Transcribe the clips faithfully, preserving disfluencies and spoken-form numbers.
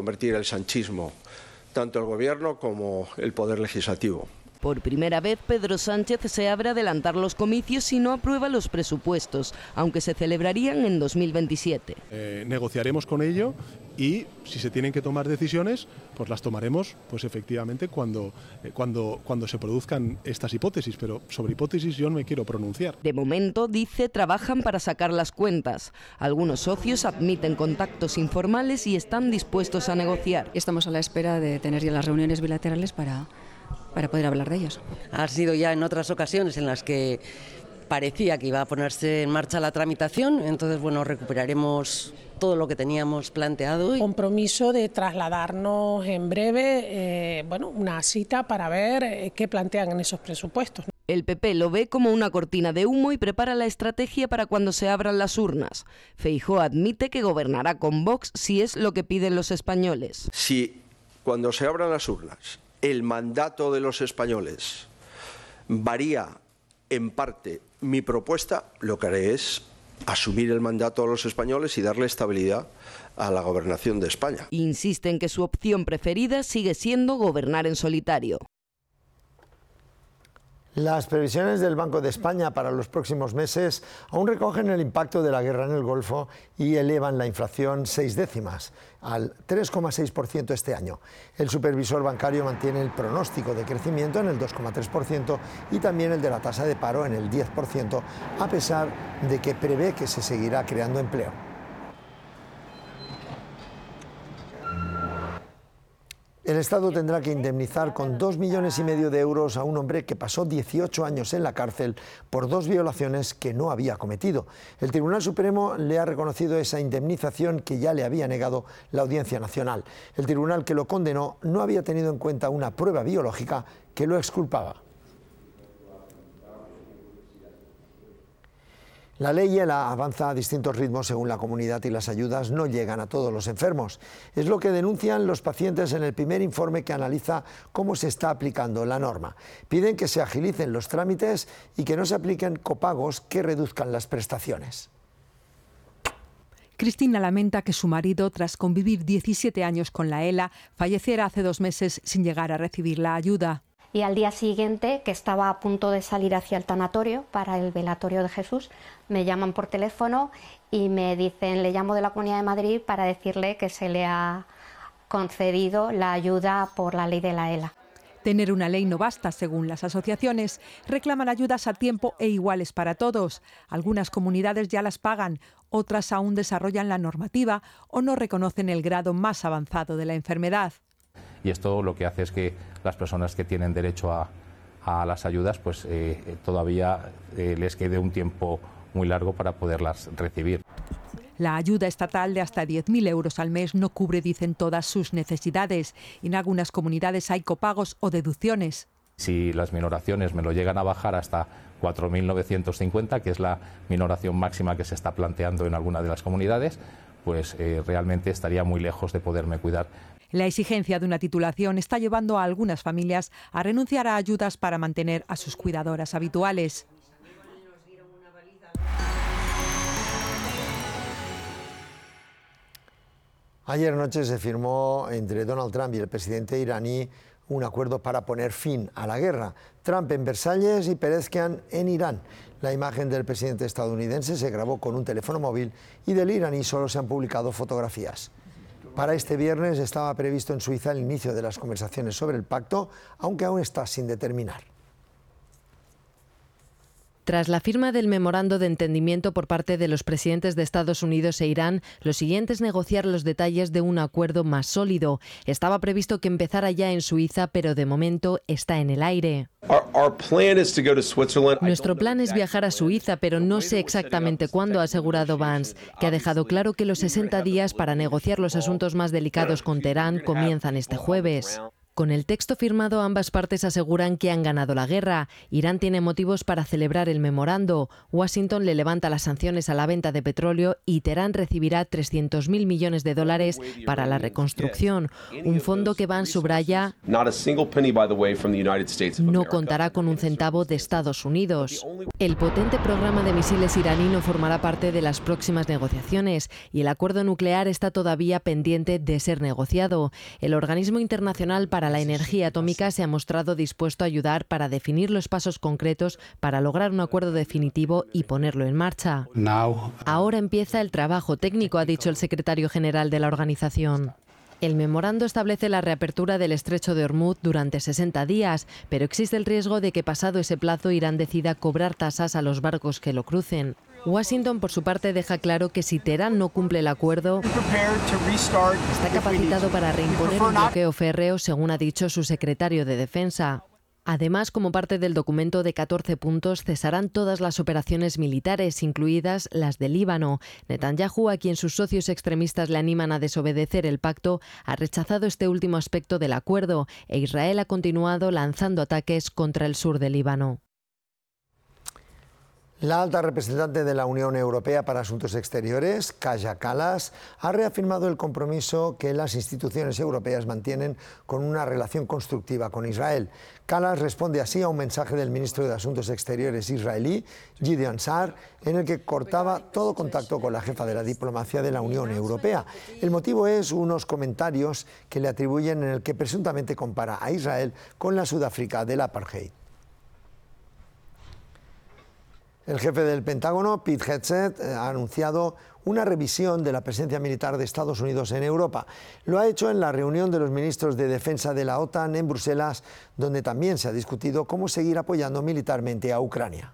convertir el sanchismo, tanto el Gobierno como el Poder Legislativo. Por primera vez, Pedro Sánchez se abre a adelantar los comicios si no aprueba los presupuestos, aunque se celebrarían en dos mil veintisiete. Eh, negociaremos con ello y si se tienen que tomar decisiones, pues las tomaremos pues efectivamente cuando, eh, cuando, cuando se produzcan estas hipótesis, pero sobre hipótesis yo no me quiero pronunciar. De momento, dice, trabajan para sacar las cuentas. Algunos socios admiten contactos informales y están dispuestos a negociar. Estamos a la espera de tener ya las reuniones bilaterales para... para poder hablar de ellos. Ha sido ya en otras ocasiones en las que parecía que iba a ponerse en marcha la tramitación, entonces bueno, recuperaremos todo lo que teníamos planteado. Compromiso de trasladarnos en breve eh, bueno, una cita para ver eh, qué plantean en esos presupuestos. El P P lo ve como una cortina de humo y prepara la estrategia para cuando se abran las urnas. Feijóo admite que gobernará con Vox si es lo que piden los españoles. Si cuando se abran las urnas el mandato de los españoles varía en parte mi propuesta, lo que haré es asumir el mandato de los españoles y darle estabilidad a la gobernación de España. Insiste en que su opción preferida sigue siendo gobernar en solitario. Las previsiones del Banco de España para los próximos meses aún recogen el impacto de la guerra en el Golfo y elevan la inflación seis décimas, al tres coma seis por ciento este año. El supervisor bancario mantiene el pronóstico de crecimiento en el dos coma tres por ciento y también el de la tasa de paro en el diez por ciento, a pesar de que prevé que se seguirá creando empleo. El Estado tendrá que indemnizar con dos millones y medio de euros a un hombre que pasó dieciocho años en la cárcel por dos violaciones que no había cometido. El Tribunal Supremo le ha reconocido esa indemnización que ya le había negado la Audiencia Nacional. El tribunal que lo condenó no había tenido en cuenta una prueba biológica que lo exculpaba. La ley ELA avanza a distintos ritmos según la comunidad y las ayudas no llegan a todos los enfermos. Es lo que denuncian los pacientes en el primer informe que analiza cómo se está aplicando la norma. Piden que se agilicen los trámites y que no se apliquen copagos que reduzcan las prestaciones. Cristina lamenta que su marido, tras convivir diecisiete años con la ELA, falleciera hace dos meses sin llegar a recibir la ayuda. Y al día siguiente, que estaba a punto de salir hacia el tanatorio para el velatorio de Jesús, me llaman por teléfono y me dicen, le llamo de la Comunidad de Madrid para decirle que se le ha concedido la ayuda por la ley de la ELA. Tener una ley no basta, según las asociaciones. Reclaman ayudas a tiempo e iguales para todos. Algunas comunidades ya las pagan, otras aún desarrollan la normativa o no reconocen el grado más avanzado de la enfermedad. Y esto lo que hace es que las personas que tienen derecho a, a las ayudas pues eh, todavía eh, les quede un tiempo muy largo para poderlas recibir. La ayuda estatal de hasta diez mil euros al mes no cubre, dicen, todas sus necesidades. En algunas comunidades hay copagos o deducciones. Si las minoraciones me lo llegan a bajar hasta cuatro mil novecientos cincuenta, que es la minoración máxima que se está planteando en alguna de las comunidades, pues eh, realmente estaría muy lejos de poderme cuidar. La exigencia de una titulación está llevando a algunas familias a renunciar a ayudas para mantener a sus cuidadoras habituales. Ayer noche se firmó entre Donald Trump y el presidente iraní un acuerdo para poner fin a la guerra. Trump en Versalles y Pezeshkian en Irán. La imagen del presidente estadounidense se grabó con un teléfono móvil y del iraní solo se han publicado fotografías. Para este viernes estaba previsto en Suiza el inicio de las conversaciones sobre el pacto, aunque aún está sin determinar. Tras la firma del memorando de entendimiento por parte de los presidentes de Estados Unidos e Irán, lo siguiente es negociar los detalles de un acuerdo más sólido. Estaba previsto que empezara ya en Suiza, pero de momento está en el aire. Nuestro plan es viajar a Suiza, pero no sé exactamente cuándo, ha asegurado Vance, que ha dejado claro que los sesenta días para negociar los asuntos más delicados con Teherán comienzan este jueves. Con el texto firmado, ambas partes aseguran que han ganado la guerra. Irán tiene motivos para celebrar el memorando. Washington le levanta las sanciones a la venta de petróleo y Teherán recibirá trescientos mil millones de dólares para la reconstrucción. Un fondo que Vance subraya no contará con un centavo de Estados Unidos. El potente programa de misiles iraní no formará parte de las próximas negociaciones y el acuerdo nuclear está todavía pendiente de ser negociado. El organismo internacional para la energía atómica se ha mostrado dispuesto a ayudar para definir los pasos concretos para lograr un acuerdo definitivo y ponerlo en marcha. Ahora empieza el trabajo técnico, ha dicho el secretario general de la organización. El memorando establece la reapertura del estrecho de Hormuz durante sesenta días, pero existe el riesgo de que pasado ese plazo Irán decida cobrar tasas a los barcos que lo crucen. Washington, por su parte, deja claro que si Teherán no cumple el acuerdo, está capacitado para reimponer un bloqueo férreo, según ha dicho su secretario de Defensa. Además, como parte del documento de catorce puntos, cesarán todas las operaciones militares, incluidas las de Líbano. Netanyahu, a quien sus socios extremistas le animan a desobedecer el pacto, ha rechazado este último aspecto del acuerdo e Israel ha continuado lanzando ataques contra el sur de Líbano. La alta representante de la Unión Europea para Asuntos Exteriores, Kaja Kallas, ha reafirmado el compromiso que las instituciones europeas mantienen con una relación constructiva con Israel. Kallas responde así a un mensaje del ministro de Asuntos Exteriores israelí, Gideon Sa'ar, en el que cortaba todo contacto con la jefa de la diplomacia de la Unión Europea. El motivo es unos comentarios que le atribuyen en el que presuntamente compara a Israel con la Sudáfrica del apartheid. El jefe del Pentágono, Pete Hegseth, ha anunciado una revisión de la presencia militar de Estados Unidos en Europa. Lo ha hecho en la reunión de los ministros de Defensa de la OTAN en Bruselas, donde también se ha discutido cómo seguir apoyando militarmente a Ucrania.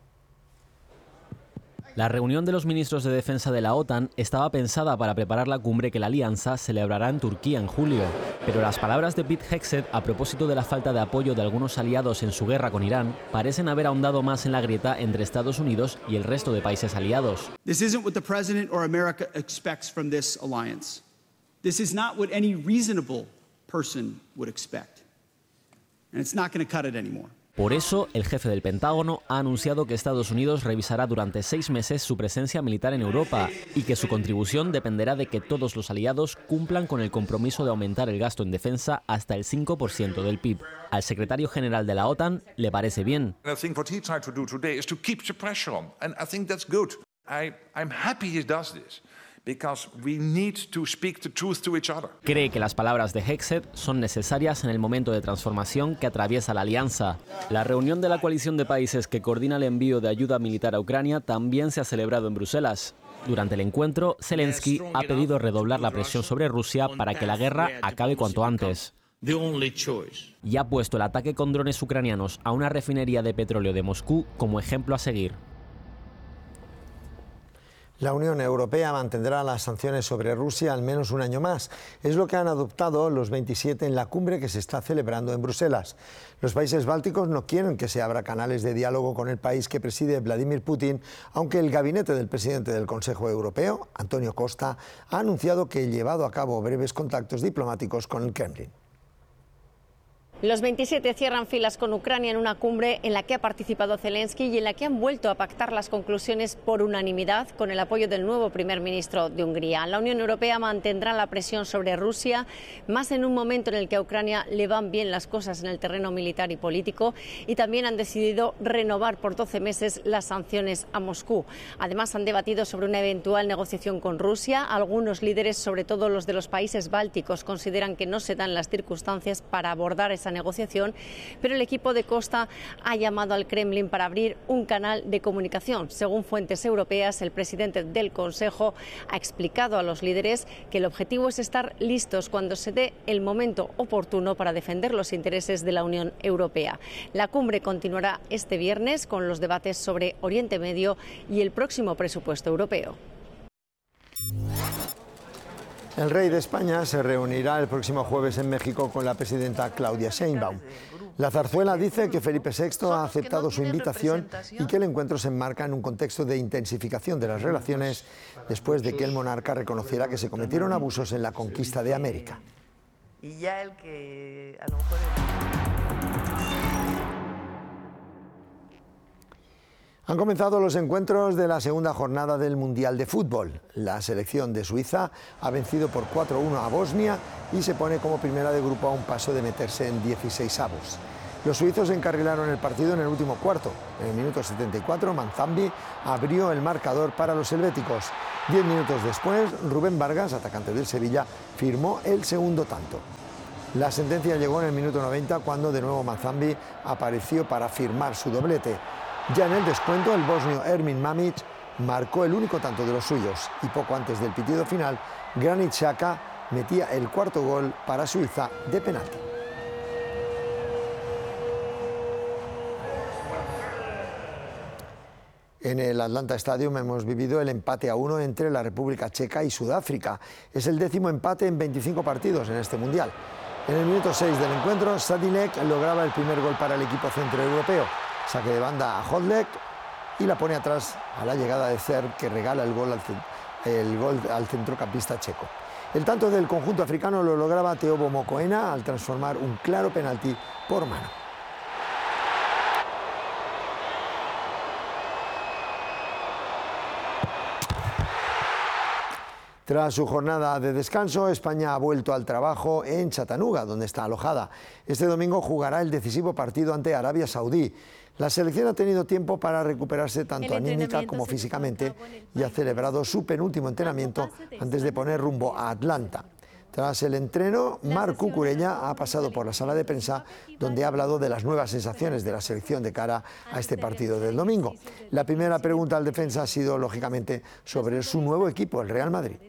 La reunión de los ministros de Defensa de la OTAN estaba pensada para preparar la cumbre que la alianza celebrará en Turquía en julio, pero las palabras de Pete Hegseth a propósito de la falta de apoyo de algunos aliados en su guerra con Irán parecen haber ahondado más en la grieta entre Estados Unidos y el resto de países aliados. This isn't what the president or America expects from this alliance. This is not what any reasonable person would expect. And it's not going to cut it anymore. Por eso, el jefe del Pentágono ha anunciado que Estados Unidos revisará durante seis meses su presencia militar en Europa y que su contribución dependerá de que todos los aliados cumplan con el compromiso de aumentar el gasto en defensa hasta el cinco por ciento del P I B. Al secretario general de la OTAN le parece bien. Cree que las palabras de Hegseth son necesarias en el momento de transformación que atraviesa la alianza. La reunión de la coalición de países que coordina el envío de ayuda militar a Ucrania también se ha celebrado en Bruselas. Durante el encuentro, Zelensky ha pedido redoblar la presión sobre Rusia para que la guerra acabe cuanto antes. Y ha puesto el ataque con drones ucranianos a una refinería de petróleo de Moscú como ejemplo a seguir. La Unión Europea mantendrá las sanciones sobre Rusia al menos un año más. Es lo que han adoptado los veintisiete en la cumbre que se está celebrando en Bruselas. Los países bálticos no quieren que se abra canales de diálogo con el país que preside Vladimir Putin, aunque el gabinete del presidente del Consejo Europeo, Antonio Costa, ha anunciado que ha llevado a cabo breves contactos diplomáticos con el Kremlin. Los veintisiete cierran filas con Ucrania en una cumbre en la que ha participado Zelensky y en la que han vuelto a pactar las conclusiones por unanimidad con el apoyo del nuevo primer ministro de Hungría. La Unión Europea mantendrá la presión sobre Rusia, más en un momento en el que a Ucrania le van bien las cosas en el terreno militar y político, y también han decidido renovar por doce meses las sanciones a Moscú. Además, han debatido sobre una eventual negociación con Rusia. Algunos líderes, sobre todo los de los países bálticos, consideran que no se dan las circunstancias para abordar esa negociación, pero el equipo de Costa ha llamado al Kremlin para abrir un canal de comunicación. Según fuentes europeas, el presidente del Consejo ha explicado a los líderes que el objetivo es estar listos cuando se dé el momento oportuno para defender los intereses de la Unión Europea. La cumbre continuará este viernes con los debates sobre Oriente Medio y el próximo presupuesto europeo. El rey de España se reunirá el próximo jueves en México con la presidenta Claudia Sheinbaum. La zarzuela dice que Felipe sexto ha aceptado su invitación y que el encuentro se enmarca en un contexto de intensificación de las relaciones después de que el monarca reconociera que se cometieron abusos en la conquista de América. y ya el que a lo mejor... Han comenzado los encuentros de la segunda jornada del Mundial de Fútbol. La selección de Suiza ha vencido por cuatro a uno a Bosnia y se pone como primera de grupo a un paso de meterse en dieciseisavos. Los suizos encarrilaron el partido en el último cuarto. En el minuto setenta y cuatro, Manzambi abrió el marcador para los helvéticos. Diez minutos después, Rubén Vargas, atacante del Sevilla, firmó el segundo tanto. La sentencia llegó en el minuto noventa, cuando de nuevo Manzambi apareció para firmar su doblete. Ya en el descuento, el bosnio Ermin Mamić marcó el único tanto de los suyos y poco antes del pitido final, Granit Xhaka metía el cuarto gol para Suiza de penalti. En el Atlanta Stadium hemos vivido el empate a uno entre la República Checa y Sudáfrica. Es el décimo empate en veinticinco partidos en este Mundial. En el minuto seis del encuentro, Sadilek lograba el primer gol para el equipo centroeuropeo. Saque de banda a Hodlek y la pone atrás a la llegada de Cer, que regala el gol al, el gol al centrocampista checo. El tanto del conjunto africano lo lograba Teobo Mokoena al transformar un claro penalti por mano. Tras su jornada de descanso, España ha vuelto al trabajo en Chattanooga, donde está alojada. Este domingo jugará el decisivo partido ante Arabia Saudí. La selección ha tenido tiempo para recuperarse tanto anímica como físicamente y ha celebrado su penúltimo entrenamiento antes de poner rumbo a Atlanta. Tras el entreno, Marc Cucurella ha pasado por la sala de prensa, donde ha hablado de las nuevas sensaciones de la selección de cara a este partido del domingo. La primera pregunta al defensa ha sido, lógicamente, sobre su nuevo equipo, el Real Madrid.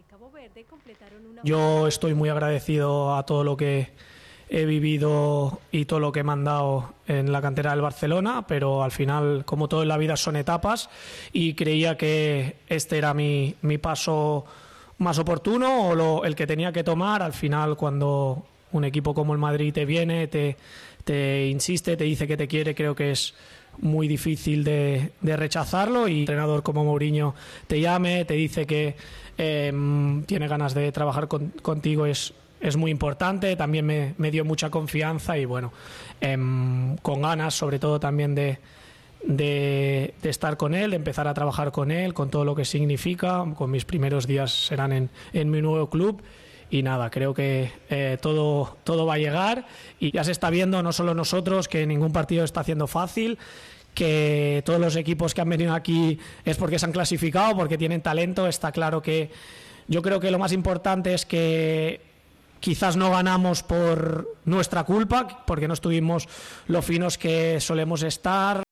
Yo estoy muy agradecido a todo lo que he vivido y todo lo que me han dado en la cantera del Barcelona, pero al final, como todo en la vida, son etapas y creía que este era mi, mi paso más oportuno o lo, el que tenía que tomar. Al final, cuando un equipo como el Madrid te viene, te, te insiste, te dice que te quiere, creo que es muy difícil de, de rechazarlo, y un entrenador como Mourinho te llame, te dice que eh, tiene ganas de trabajar con, contigo, es, es muy importante. También me, me dio mucha confianza y bueno, eh, con ganas sobre todo también de, de, de estar con él, de empezar a trabajar con él, con todo lo que significa. Con mis primeros días serán en, en mi nuevo club. Y nada, creo que eh, todo, todo va a llegar y ya se está viendo, no solo nosotros, que ningún partido está haciendo fácil, que todos los equipos que han venido aquí es porque se han clasificado, porque tienen talento. Está claro que yo creo que lo más importante es que quizás no ganamos por nuestra culpa, porque no estuvimos lo finos que solemos estar.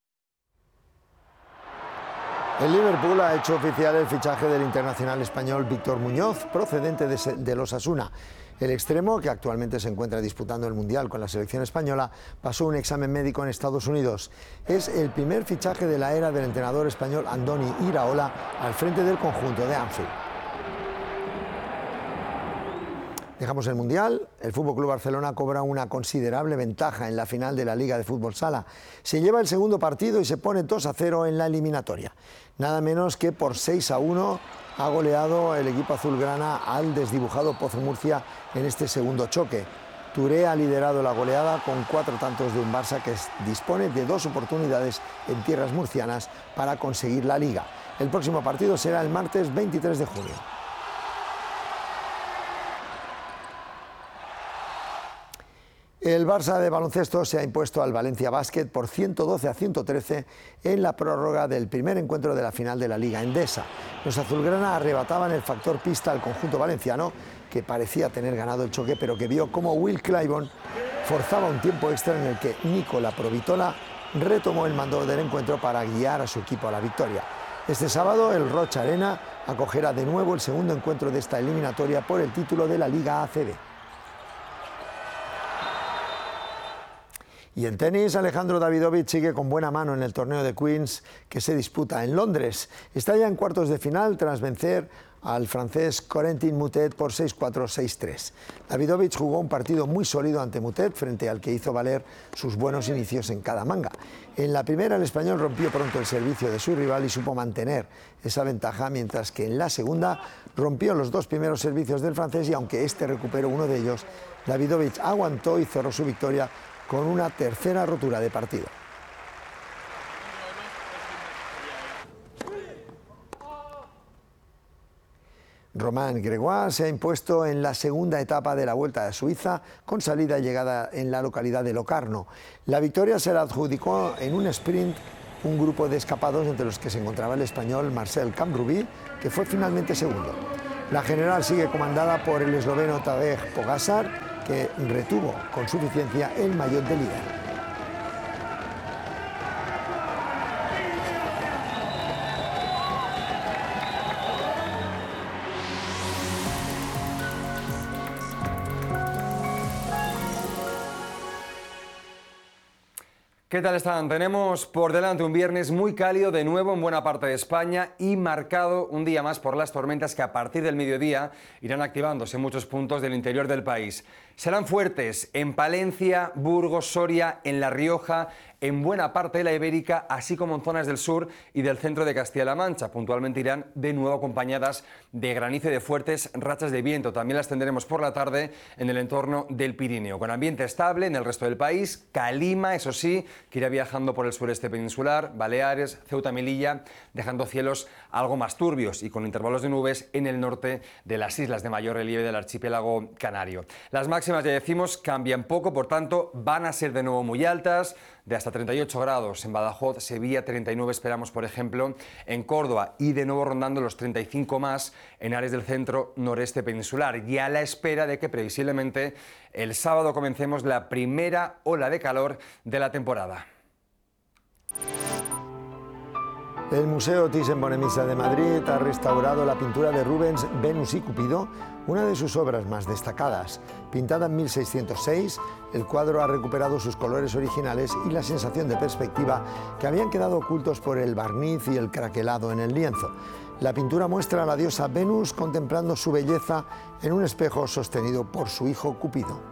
El Liverpool ha hecho oficial el fichaje del internacional español Víctor Muñoz, procedente de, de los Osasuna. El extremo, que actualmente se encuentra disputando el Mundial con la selección española, pasó un examen médico en Estados Unidos. Es el primer fichaje de la era del entrenador español Andoni Iraola al frente del conjunto de Anfield. Dejamos el Mundial. El F C Barcelona cobra una considerable ventaja en la final de la Liga de Fútbol Sala. Se lleva el segundo partido y se pone dos a cero en la eliminatoria. Nada menos que por seis a uno ha goleado el equipo azulgrana al desdibujado Pozo Murcia en este segundo choque. Touré ha liderado la goleada con cuatro tantos de un Barça que dispone de dos oportunidades en tierras murcianas para conseguir la Liga. El próximo partido será el martes veintitrés de junio. El Barça de baloncesto se ha impuesto al Valencia Basket por ciento doce a ciento trece en la prórroga del primer encuentro de la final de la Liga Endesa. Los azulgrana arrebataban el factor pista al conjunto valenciano, que parecía tener ganado el choque, pero que vio cómo Will Clyburn forzaba un tiempo extra en el que Nicola Provitola retomó el mando del encuentro para guiar a su equipo a la victoria. Este sábado el Rocha Arena acogerá de nuevo el segundo encuentro de esta eliminatoria por el título de la Liga A C B. Y en tenis, Alejandro Davidovich sigue con buena mano en el torneo de Queens que se disputa en Londres. Está ya en cuartos de final tras vencer al francés Corentin Moutet por seis cuatro, seis tres. Davidovich jugó un partido muy sólido ante Moutet, frente al que hizo valer sus buenos inicios en cada manga. En la primera el español rompió pronto el servicio de su rival y supo mantener esa ventaja, mientras que en la segunda rompió los dos primeros servicios del francés y aunque este recuperó uno de ellos, Davidovich aguantó y cerró su victoria con una tercera rotura de partido. Romain Grégoire se ha impuesto en la segunda etapa de la Vuelta de Suiza con salida y llegada en la localidad de Locarno. La victoria se la adjudicó en un sprint un grupo de escapados entre los que se encontraba el español Marcel Cambrubí, que fue finalmente segundo. La general sigue comandada por el esloveno Tadej Pogačar, que retuvo con suficiencia el maillot de líder. ¿Qué tal están? Tenemos por delante un viernes muy cálido de nuevo en buena parte de España y marcado un día más por las tormentas que a partir del mediodía irán activándose en muchos puntos del interior del país. Serán fuertes en Palencia, Burgos, Soria, en La Rioja, en buena parte de la Ibérica, así como en zonas del sur y del centro de Castilla-La Mancha. Puntualmente irán de nuevo acompañadas de granizo y de fuertes rachas de viento. También las tendremos por la tarde en el entorno del Pirineo. Con ambiente estable en el resto del país, calima, eso sí, que irá viajando por el sureste peninsular, Baleares, Ceuta, Melilla, dejando cielos algo más turbios y con intervalos de nubes en el norte de las islas de mayor relieve del archipiélago canario. Las máximas, ya decimos, cambian poco, por tanto, van a ser de nuevo muy altas, de hasta treinta y ocho grados en Badajoz, Sevilla, treinta y nueve esperamos, por ejemplo, en Córdoba y de nuevo rondando los treinta y cinco más en áreas del centro noreste peninsular, y a la espera de que previsiblemente el sábado comencemos la primera ola de calor de la temporada. El Museo Thyssen-Bornemisza de Madrid ha restaurado la pintura de Rubens Venus y Cupido, una de sus obras más destacadas. Pintada en mil seiscientos seis, el cuadro ha recuperado sus colores originales y la sensación de perspectiva que habían quedado ocultos por el barniz y el craquelado en el lienzo. La pintura muestra a la diosa Venus contemplando su belleza en un espejo sostenido por su hijo Cupido.